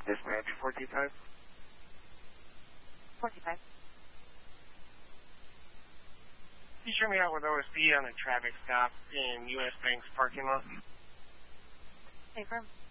Dispatch 425. 425. Can you show me out with OSB on a traffic stop in U.S. Bank's parking lot? Affirm.